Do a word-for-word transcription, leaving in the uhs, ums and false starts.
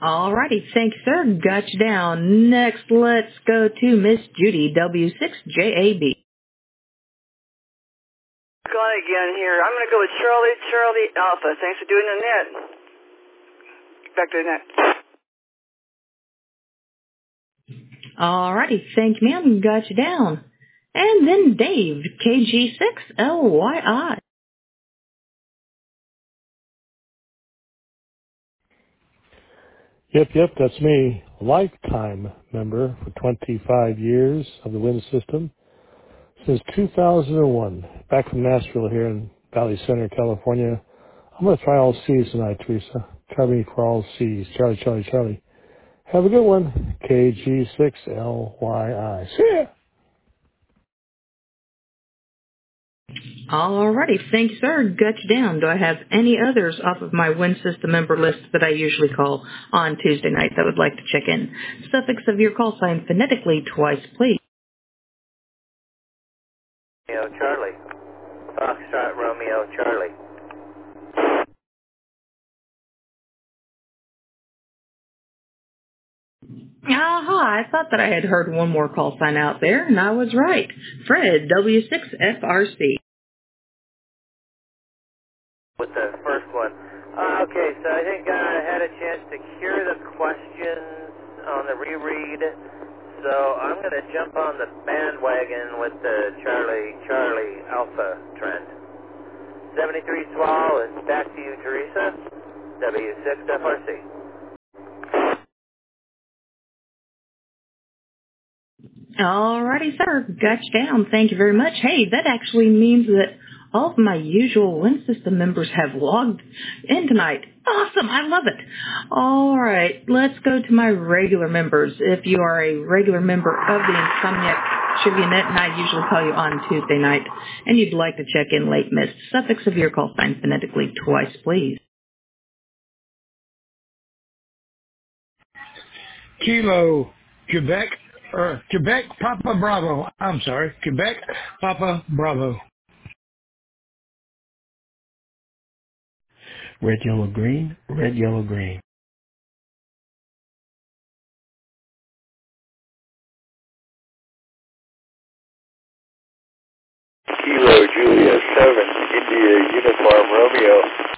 Alrighty, thank you, sir. Got you down. Next, let's go to Miss Judy, W six J A B. Gone again here. I'm going to go with Charlie, Charlie Alpha. Thanks for doing the net. Back to the net. Alrighty, thank you, ma'am. Got you down. And then Dave, K G six L Y I. Yep, yep, that's me. Lifetime member for twenty-five years of the Wind System since two thousand one. Back from Nashville here in Valley Center, California. I'm going to try all C's tonight, Teresa. Try me for all C's. Charlie, Charlie, Charlie. Have a good one. K G six L Y I. See ya. Alrighty, thank you, sir. Got you down. Do I have any others off of my Wind System member list that I usually call on Tuesday night that would like to check in? Suffix of your call sign phonetically twice, please. Romeo Charlie. Foxtrot Romeo Charlie. Aha, I thought that I had heard one more call sign out there, and I was right. Fred, W six F R C. With the first one. Uh, okay, so I think uh, I had a chance to hear the questions on the reread, so I'm going to jump on the bandwagon with the Charlie Charlie Alpha trend. seventy-three Swall, and back to you, Teresa. W six F R C. Alrighty, sir. Got you down. Thank you very much. Hey, that actually means that all of my usual Wind System members have logged in tonight. Awesome. I love it. All right. Let's go to my regular members. If you are a regular member of the Insomniac Trivia Net, and I usually call you on Tuesday night, and you'd like to check in late miss, suffix of your call sign phonetically twice, please. Kilo, Quebec, or Quebec, Papa Bravo. I'm sorry, Quebec, Papa Bravo. Red, yellow, green. Red, yellow, green. Kilo Julia seven India Uniform Romeo.